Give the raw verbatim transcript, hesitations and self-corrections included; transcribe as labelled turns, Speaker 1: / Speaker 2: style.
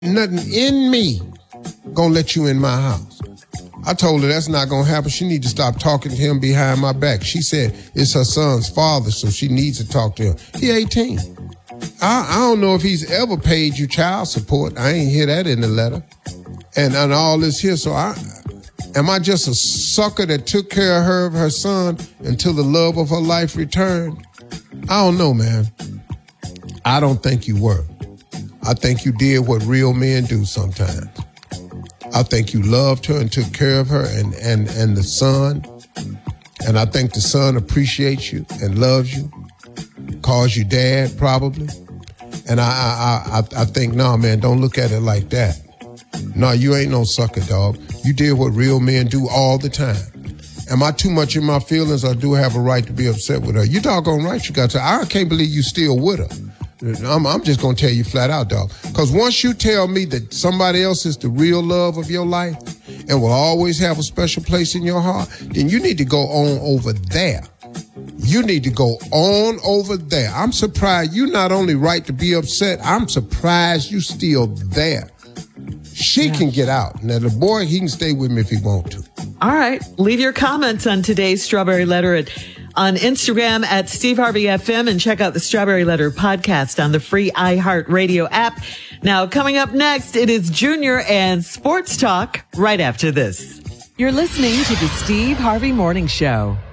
Speaker 1: Nothing in me gonna let you in my house. I told her that's not gonna happen. She need to stop talking to him behind my back. She said it's her son's father, so she needs to talk to him. He eighteen. I, I don't know if he's ever paid you child support. I ain't hear that in the letter. And, and all this here, so I... Am I just a sucker that took care of her, of her son, until the love of her life returned? I don't know, man. I don't think you were. I think you did what real men do sometimes. I think you loved her and took care of her and, and, and the son. And I think the son appreciates you and loves you. Calls you dad, probably. And I, I, I, I think, no, man, don't look at it like that. No, you ain't no sucker, dog. You did what real men do all the time. Am I too much in my feelings, or do I have a right to be upset with her? You doggone right you got to. I can't believe you still with her. I'm, I'm just going to tell you flat out, dog. Because once you tell me that somebody else is the real love of your life and will always have a special place in your heart, then you need to go on over there. You need to go on over there. I'm surprised you not only right to be upset, I'm surprised you still there. She yeah. can get out. Now, the boy, he can stay with me if he want to.
Speaker 2: All right. Leave your comments on today's Strawberry Letter at, on Instagram at Steve Harvey F M, and check out the Strawberry Letter podcast on the free iHeartRadio app. Now, coming up next, it is Junior and Sports Talk right after this.
Speaker 3: You're listening to the Steve Harvey Morning Show.